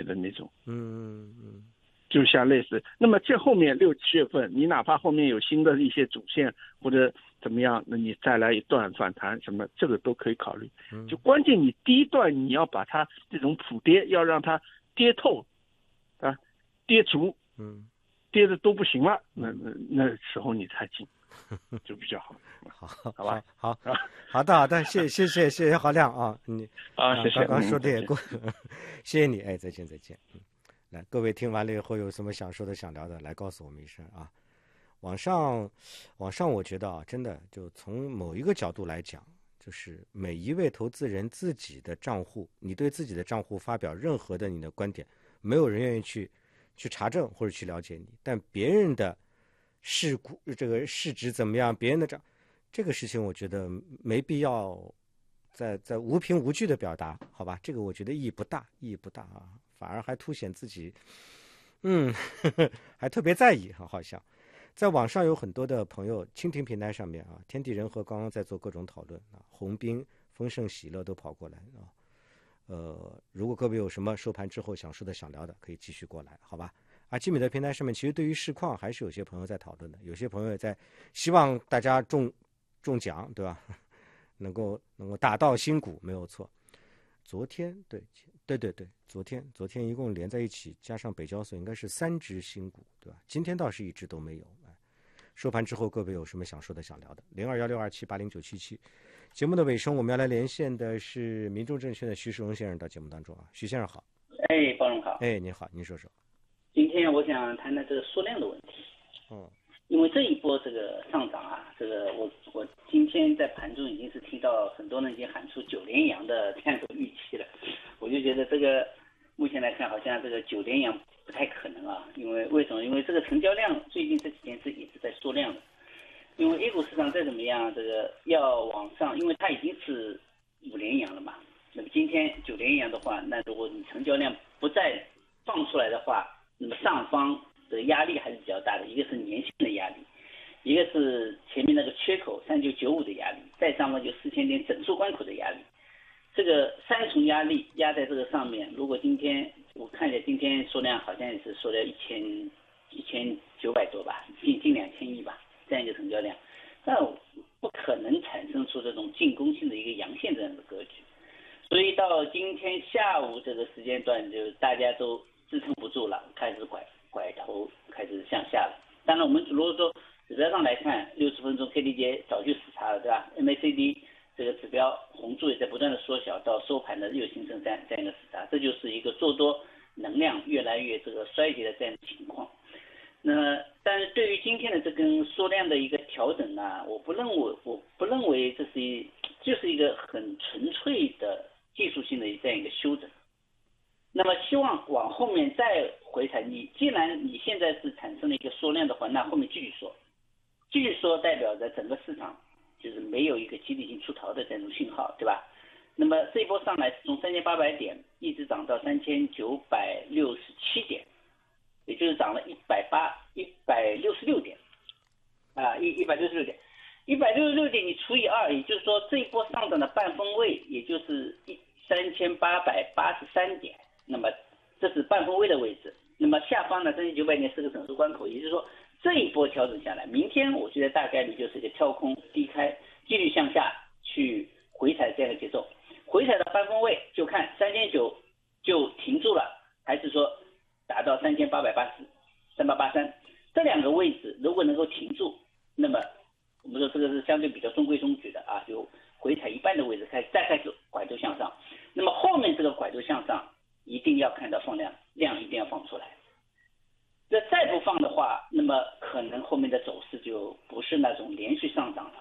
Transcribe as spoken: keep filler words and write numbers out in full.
的那种。 嗯嗯， 就像类似，那么这后面六七月份，你哪怕后面有新的一些主线或者怎么样，那你再来一段反弹什么，这个都可以考虑。就关键你第一段你要把它这种普跌要让它跌透啊，跌足， 嗯， 跌的都不行了，那那那时候你才进，就比较好。 好， 好吧， 好，好，好的，好的，谢谢谢谢谢豪亮啊，你啊，谢谢， 刚刚说的也嗯、 过，谢谢你，哎，再见再见。嗯，来，各位听完了以后有什么想说的想聊的，来告诉我们一声啊。网上，网上我觉得啊，真的就从某一个角度来讲，就是每一位投资人自己的账户，你对自己的账户发表任何的你的观点，没有人愿意去去查证或者去了解你，但别人的市股这个市值怎么样，别人的账，这个事情我觉得没必要在在无凭无据的表达，好吧？这个我觉得意义不大，意义不大啊，反而还凸显自己，嗯，呵呵还特别在意，好像。在网上有很多的朋友，蜻蜓平台上面啊，天地人和刚刚在做各种讨论啊，洪斌、丰盛、喜乐都跑过来啊。呃，如果各位有什么收盘之后想说的、想聊的，可以继续过来，好吧？啊，基米的平台上面，其实对于市况还是有些朋友在讨论的，有些朋友也在希望大家中中奖，对吧？能够能够打到新股，没有错。昨天，对对对对，昨天昨天一共连在一起，加上北交所应该是三只新股，对吧？今天倒是一只都没有。哎，收盘之后，各位有什么想说的、想聊的？零二幺六二七八零九七七。节目的尾声，我们要来连线的是民众证券的徐世荣先生到节目当中啊，徐先生好。 哎，包总好。 哎，您好，您说说。 今天我想谈谈这个缩量的问题。 嗯。 因为这一波这个上涨啊，这个我我今天在盘中已经是听到很多人已经喊出九连阳的这样一种预期了，我就觉得这个目前来看好像这个九连阳不太可能啊，因为为什么？因为这个成交量最近这几天是一直在缩量的，因为 A 股市场再怎么样，这个要往上，因为它已经是五连阳了嘛，那么今天九连阳的话，那如果你成交量不再放出来的话，那么上方的压力还是比较大的，一个是年线的压力，一个是前面那个缺口三九九五的压力，再上方就四千点整数关口的压力，这个三重压力压在这个上面。如果今天我看一下，今天缩量好像也是缩了一千一千九百多吧，近近两千亿吧，这样一个成交量，那不可能产生出这种进攻性的一个阳线这样的格局。所以到今天下午这个时间段，就大家都支撑不住了，开始拐拐头开始向下了。当然我们如果说指标上来看，六十分钟 K D J 早就死叉了，对吧？ M A C D 这个指标红柱也在不断的缩小，到收盘的又形成这样这样一个死叉，这就是一个做多能量越来越这个衰竭的这样的情况。那但是对于今天的这根缩量的一个调整呢，我不认为我不认为这是一就是一个很纯粹的技术性的这样一个修整。那么希望往后面再回踩，你既然你现在是产生了一个缩量的话，那后面继续缩，继续缩代表着整个市场就是没有一个集体性出逃的这种信号，对吧？那么这一波上来是从三千八百点一直涨到三千九百六十七点，也就是涨了一百八一百六十六点，啊，一一百六十六点，一百六十六点你除以二，也就是说这一波上涨的半分位，也就是一三千八百八十三点。那么这是半分位的位置，那么下方呢三千九百点是个整数关口，也就是说这一波调整下来，明天我觉得大概率就是一个跳空低开，继续向下去回踩这样的节奏，回踩到半分位就看三千九就停住了，还是说达到三千八百八十、三八八三这两个位置，如果能够停住，那么我们说这个是相对比较中规中矩的啊，就回踩一半的位置开始再开始拐头向上，那么后面这个拐头向上一定要看到放量，量一定要放出来。这再不放的话，那么可能后面的走势就不是那种连续上涨了，